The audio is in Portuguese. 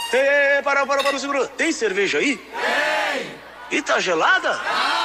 Para, segura. Tem cerveja aí? Tem. E tá gelada?